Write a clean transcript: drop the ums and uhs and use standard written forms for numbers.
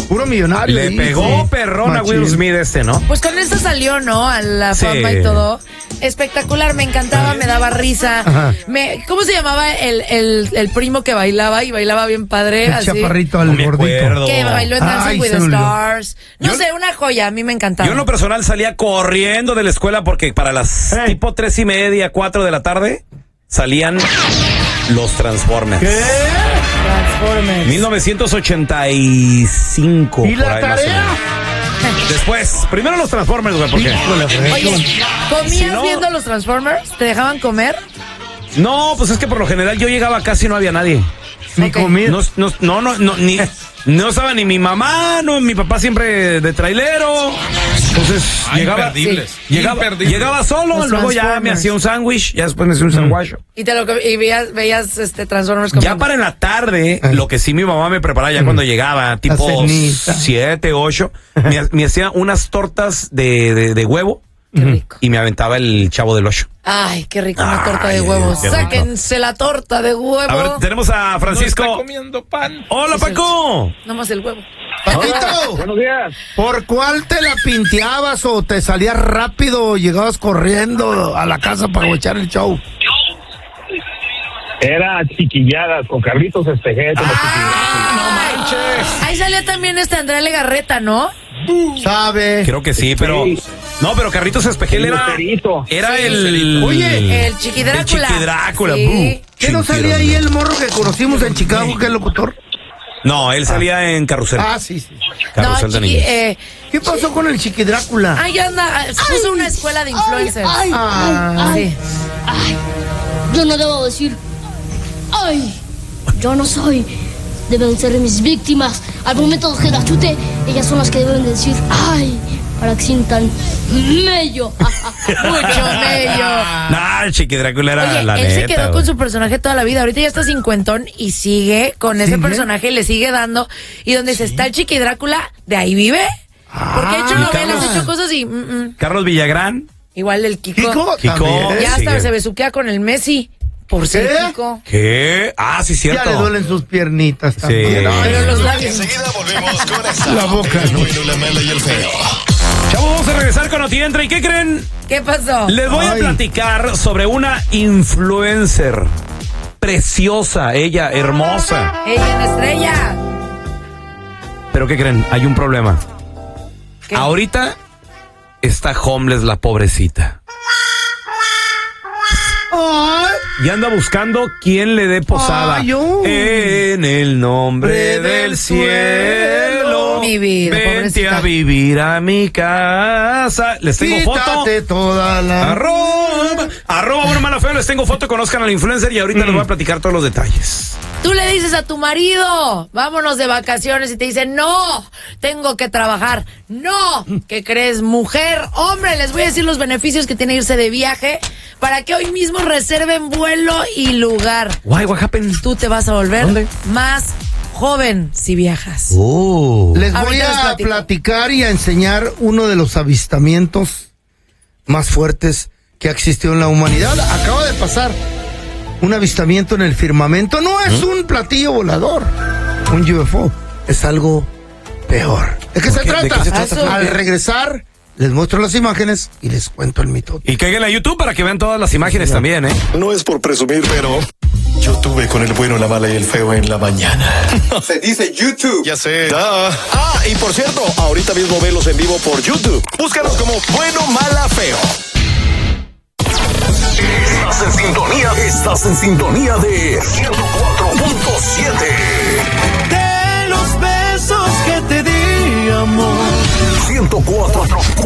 Puro millonario. Le pegó perrón a Will Smith ¿no? Pues con eso salió, ¿no? A la fama y todo. Espectacular, me encantaba, me daba risa. ¿Cómo se llamaba el primo que bailaba y bailaba bien padre? El así. chaparrito al gordito. Que bailó en Dancing with the Stars. No sé, una joya, a mí me encantaba. Yo en lo personal salía corriendo de la escuela porque para las tipo 3:30, 4 de la tarde salían los Transformers. ¿Qué? Transformers. 1985. ¿Y la tarea? Después, primero los Transformers, güey, ¿por qué? Oye, ¿comías viendo los Transformers? ¿Te dejaban comer? No, pues es que por lo general yo llegaba casi no había nadie. Ni comida. No estaba ni mi mamá, no, mi papá siempre de trailero. Entonces llegaba solo, Los luego ya me hacía un sándwich, ya después me hacía un sandwich. Y veías Transformers comiendo. Ya para en la tarde, lo que sí mi mamá me preparaba ya cuando llegaba, tipo 7, 8, me hacía unas tortas de huevo. Qué rico. Y me aventaba el Chavo del Ocho. Ay, qué rico una torta de huevos. Sáquense la torta de huevo. A ver, tenemos a Francisco. No está comiendo pan. Hola, Paco. Nomás el huevo. Paquito, Buenos días. ¿por cuál te la pinteabas o te salías rápido o llegabas corriendo a la casa para echar el show? Era Chiquilladas con Carlitos Espejete. No manches. Ahí salía también Andrea Legarreta, ¿no? ¿Sabe? Creo que sí, pero... Sí. No, pero Carlitos Espejel era el... Oye, el Chiqui Drácula. El Chiqui Drácula, Sí. ¿qué no salía ahí el morro que conocimos en Chicago, que es locutor? No, él salía en Carrusel. Ah, sí. Carrusel de niños. ¿Qué pasó con el Chiqui Drácula? Ay, anda, puso una escuela de influencers. Ay. Yo no debo decir, ay, yo no soy. Deben ser mis víctimas. Al momento que las chute, ellas son las que deben decir, ay, para que sientan mello. Mucho mello. Nah, el Chiqui Drácula era Oye, la él neta. se quedó con su personaje toda la vida. Ahorita ya está cincuentón y sigue con ese personaje, le sigue dando. Y donde se está el Chiqui Drácula, de ahí vive. Porque ha hecho novelas, ha hecho cosas y... Carlos Villagrán. Igual el Kiko. Kiko. Ya hasta sigue. se besuquea con el Messi. Por ser Kiko. ¿Qué? Ah, sí, cierto. Ya le duelen sus piernitas también. Sí. Pero los labios. Enseguida volvemos con esta. La boca, El ¿no? bueno, la mala y el feo. Chavos, vamos a regresar con Noti Entra. ¿Y qué creen? ¿Qué pasó? Les voy a platicar sobre una influencer preciosa, ella, hermosa. Ella en estrella. Pero ¿qué creen? Hay un problema. ¿Qué? Ahorita está homeless la pobrecita. Y anda buscando quién le dé posada. En el nombre del cielo. Mi vida, vente pobrecita. a vivir a mi casa. Les tengo foto. Quítate toda la... Arroba bueno, mala feo. Les tengo foto. Conozcan al influencer y ahorita les voy a platicar todos los detalles. Tú le dices a tu marido, vámonos de vacaciones, y te dice, no, tengo que trabajar. No, ¿qué crees? Mujer, hombre, les voy a decir los beneficios que tiene irse de viaje para que hoy mismo reserven vuelo y lugar. What happened? Tú te vas a volver ¿Dónde? más joven si viajas. Les voy Ahorita les a platico. platicar y a enseñar uno de los avistamientos más fuertes que ha existido en la humanidad. Acaba de pasar un avistamiento en el firmamento. No es un platillo volador, un UFO. Es algo peor. ¿De qué se ¿De qué trata? se trata? Al regresar, les muestro las imágenes y les cuento el mito. Y caigan a YouTube para que vean todas las imágenes también, ¿eh? No es por presumir, pero yo tuve con el bueno, la mala y el feo en la mañana. Se dice YouTube. Ya sé. Y por cierto, ahorita mismo velos en vivo por YouTube. Búscanos como Bueno, Mala, Feo. Estás en sintonía de 104.7. De los besos que te di, amor. 104.7.